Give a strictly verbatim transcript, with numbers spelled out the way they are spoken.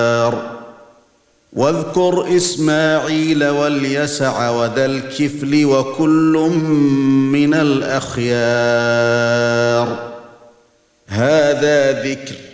واذكر إسماعيل واليسع وذا الكفل وكل من الأخيار هذا ذكر